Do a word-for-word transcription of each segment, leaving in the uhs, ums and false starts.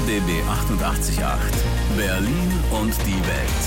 B B achtundachtzig Komma acht. Berlin und die Welt.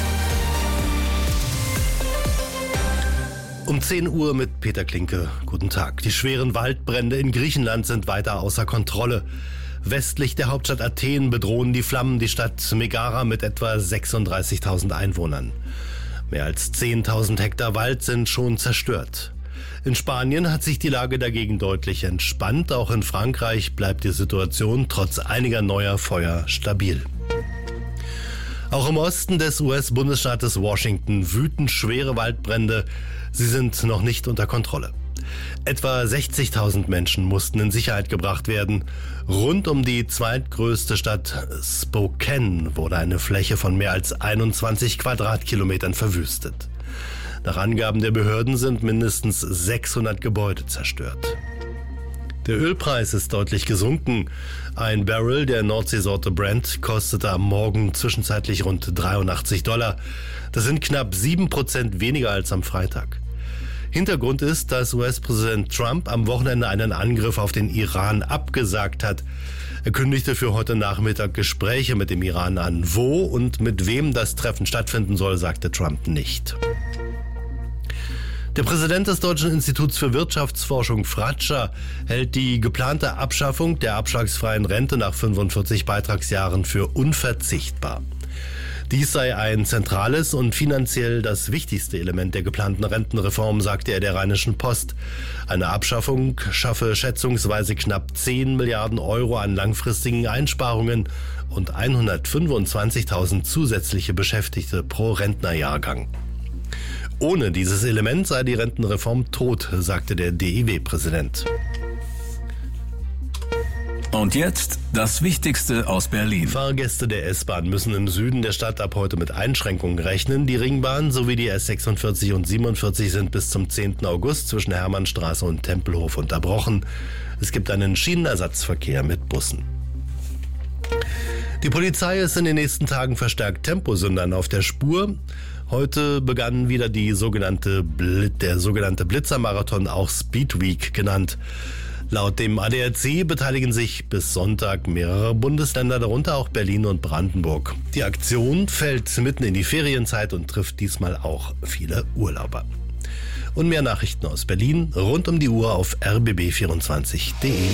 Um zehn Uhr mit Peter Klinke. Guten Tag. Die schweren Waldbrände in Griechenland sind weiter außer Kontrolle. Westlich der Hauptstadt Athen bedrohen die Flammen die Stadt Megara mit etwa sechsunddreißigtausend Einwohnern. Mehr als zehntausend Hektar Wald sind schon zerstört. In Spanien hat sich die Lage dagegen deutlich entspannt. Auch in Frankreich bleibt die Situation trotz einiger neuer Feuer stabil. Auch im Osten des U S-Bundesstaates Washington wüten schwere Waldbrände. Sie sind noch nicht unter Kontrolle. Etwa sechzigtausend Menschen mussten in Sicherheit gebracht werden. Rund um die zweitgrößte Stadt Spokane wurde eine Fläche von mehr als einundzwanzig Quadratkilometern verwüstet. Nach Angaben der Behörden sind mindestens sechshundert Gebäude zerstört. Der Ölpreis ist deutlich gesunken. Ein Barrel der Nordseesorte Brent kostete am Morgen zwischenzeitlich rund dreiundachtzig Dollar. Das sind knapp sieben Prozent weniger als am Freitag. Hintergrund ist, dass U S-Präsident Trump am Wochenende einen Angriff auf den Iran abgesagt hat. Er kündigte für heute Nachmittag Gespräche mit dem Iran an. Wo und mit wem das Treffen stattfinden soll, sagte Trump nicht. Der Präsident des Deutschen Instituts für Wirtschaftsforschung, Fratscher, hält die geplante Abschaffung der abschlagsfreien Rente nach fünfundvierzig Beitragsjahren für unverzichtbar. Dies sei ein zentrales und finanziell das wichtigste Element der geplanten Rentenreform, sagte er der Rheinischen Post. Eine Abschaffung schaffe schätzungsweise knapp zehn Milliarden Euro an langfristigen Einsparungen und hundertfünfundzwanzigtausend zusätzliche Beschäftigte pro Rentnerjahrgang. Ohne dieses Element sei die Rentenreform tot, sagte der D I W-Präsident. Und jetzt das Wichtigste aus Berlin. Fahrgäste der S-Bahn müssen im Süden der Stadt ab heute mit Einschränkungen rechnen. Die Ringbahn sowie die S sechsundvierzig und siebenundvierzig sind bis zum zehnten August zwischen Hermannstraße und Tempelhof unterbrochen. Es gibt einen Schienenersatzverkehr mit Bussen. Die Polizei ist in den nächsten Tagen verstärkt Temposündern auf der Spur. Heute begann wieder die sogenannte Bl- der sogenannte Blitzermarathon, auch Speed Week genannt. Laut dem A D A C beteiligen sich bis Sonntag mehrere Bundesländer, darunter auch Berlin und Brandenburg. Die Aktion fällt mitten in die Ferienzeit und trifft diesmal auch viele Urlauber. Und mehr Nachrichten aus Berlin rund um die Uhr auf r b b vierundzwanzig punkt d e.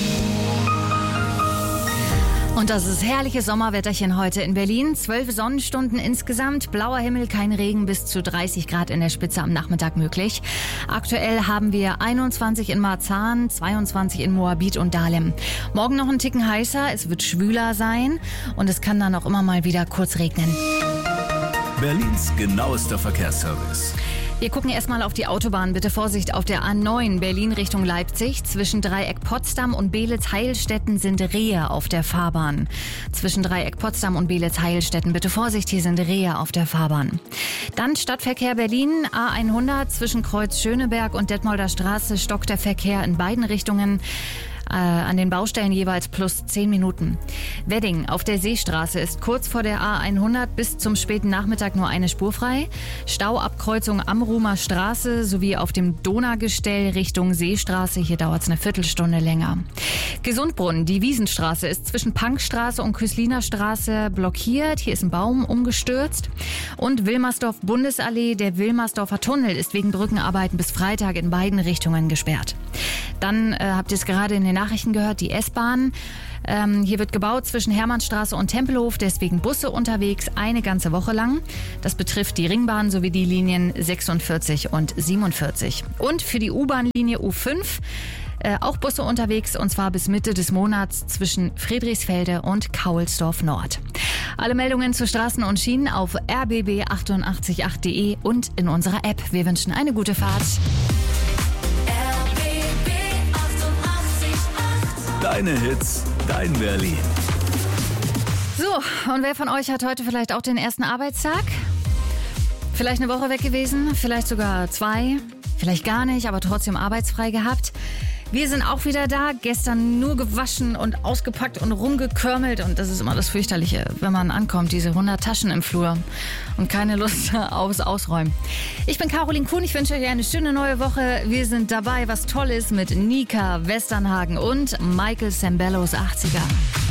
Und das ist herrliches Sommerwetterchen heute in Berlin. Zwölf Sonnenstunden insgesamt, blauer Himmel, kein Regen, bis zu dreißig Grad in der Spitze am Nachmittag möglich. Aktuell haben wir einundzwanzig in Marzahn, zweiundzwanzig in Moabit und Dahlem. Morgen noch ein Ticken heißer, es wird schwüler sein und es kann dann auch immer mal wieder kurz regnen. Berlins genauester Verkehrsservice. Wir gucken erstmal auf die Autobahn. Bitte Vorsicht auf der A neun Berlin Richtung Leipzig. Zwischen Dreieck Potsdam und Beelitz-Heilstätten sind Rehe auf der Fahrbahn. Zwischen Dreieck Potsdam und Beelitz-Heilstätten. Bitte Vorsicht, hier sind Rehe auf der Fahrbahn. Dann Stadtverkehr Berlin, A hundert zwischen Kreuz Schöneberg und Detmolder Straße stockt der Verkehr in beiden Richtungen. Äh, an den Baustellen jeweils plus zehn Minuten. Wedding auf der Seestraße ist kurz vor der A hundert bis zum späten Nachmittag nur eine Spur frei. Stauabkreuzung Amrumer Straße sowie auf dem Donaugestell Richtung Seestraße. Hier dauert es eine Viertelstunde länger. Gesundbrunnen, die Wiesenstraße ist zwischen Pankstraße und Küsliner Straße blockiert. Hier ist ein Baum umgestürzt. Und Wilmersdorf Bundesallee, der Wilmersdorfer Tunnel ist wegen Brückenarbeiten bis Freitag in beiden Richtungen gesperrt. Dann äh, habt ihr es gerade in den Nachrichten gehört, die S-Bahn. Ähm, hier wird gebaut zwischen Hermannstraße und Tempelhof, deswegen Busse unterwegs eine ganze Woche lang. Das betrifft die Ringbahn sowie die Linien sechsundvierzig und siebenundvierzig. Und für die U-Bahn-Linie U fünf äh, auch Busse unterwegs, und zwar bis Mitte des Monats zwischen Friedrichsfelde und Kaulsdorf Nord. Alle Meldungen zu Straßen und Schienen auf r b b achtundachtzig punkt acht punkt d e und in unserer App. Wir wünschen eine gute Fahrt. Deine Hits, dein Berlin. So, und wer von euch hat heute vielleicht auch den ersten Arbeitstag? Vielleicht eine Woche weg gewesen, vielleicht sogar zwei, vielleicht gar nicht, aber trotzdem arbeitsfrei gehabt. Wir sind auch wieder da, gestern nur gewaschen und ausgepackt und rumgekörmelt und das ist immer das Fürchterliche, wenn man ankommt, diese hundert Taschen im Flur und keine Lust aufs Ausräumen. Ich bin Caroline Kuhn, ich wünsche euch eine schöne neue Woche. Wir sind dabei, was toll ist mit Nika Westernhagen und Michael Sembellos achtziger.